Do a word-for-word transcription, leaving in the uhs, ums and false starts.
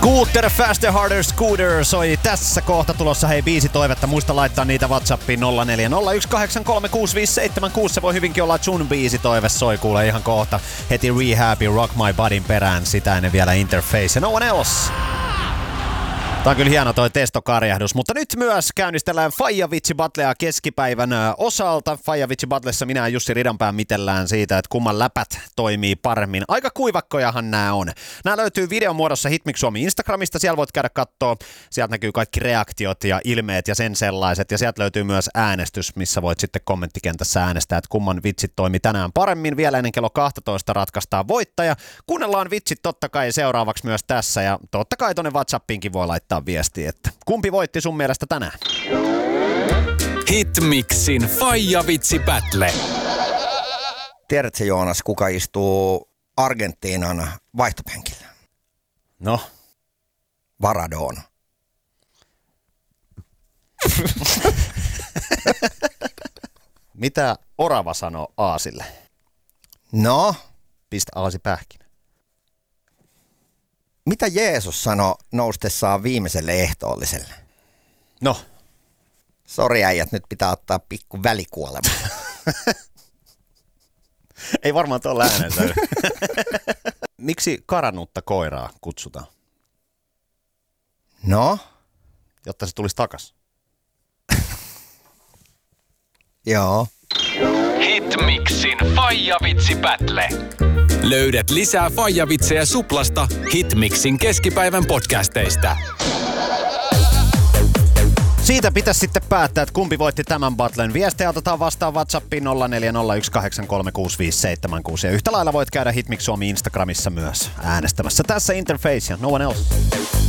Scooter, Faster, Harder, Scooter soi tässä kohta tulossa. Hei, biisi toivetta. Muista laittaa niitä WhatsAppiin nolla neljä nolla yksi kahdeksan kolme kuusi viisi seitsemän kuusi. Se voi hyvinkin olla, että sun biisi toive soi. Kuule ihan kohta heti Rehabin Rock My Bodyn perään. Sitä ennen vielä Interface ja No One Else. Tää on kyllä hieno toi testokarjahdus, mutta nyt myös käynnistellään Faija Vitsi Battlea keskipäivän osalta. Faija Vitsi Battlessa minä ja Jussi Ridanpää mitellään siitä, että kumman läpät toimii paremmin. Aika kuivakkojahan nämä on. Nämä löytyy videon muodossa Hitmix Suomi Instagramista, siellä voit käydä kattoo. Sieltä näkyy kaikki reaktiot ja ilmeet ja sen sellaiset. Ja sieltä löytyy myös äänestys, missä voit sitten kommenttikentässä äänestää, että kumman vitsit toimii tänään paremmin. Vielä ennen kello kaksitoista ratkaistaan voittaja. Kuunnellaan vitsit totta kai seuraavaksi myös tässä ja totta kai tonne WhatsAppiinkin voi laittaa viestiä, että kumpi voitti sun mielestä tänään? Hitmixin Faija Vitsi Battle. Tiedätkö, Joonas, kuka istuu Argentiinan vaihtopenkillä? No? Maradona. Mitä orava sanoo aasille? No? Pistä aasi pähkinä. Mitä Jeesus sanoi noustessaan viimeiselle ehtoolliselle? No? Sori äijät, nyt pitää ottaa pikku välikuolema. Ei varmaan tuolla äänensä. Miksi karannutta koiraa kutsutaan? No? Jotta se tulisi takas. Joo. Hitmixin Faija Vitsi Battle. Löydät lisää Faija Vitsejä Suplasta Hitmixin keskipäivän podcasteista. Siitä pitäisi sitten päättää, että kumpi voitti tämän battlen. Viestejä otetaan vastaan WhatsAppiin nolla neljä nolla yksi kahdeksan kolme kuusi viisi seitsemän kuusi. Ja yhtä lailla voit käydä Hitmix Suomi Instagramissa myös äänestämässä. Tässä Interface ja No One Else.